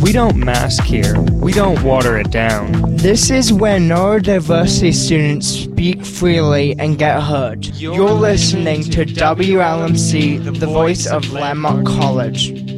We don't mask here. We don't water it down. This is where neurodiversity students speak freely and get heard. You're listening to WLMC, the voice of Landmark College.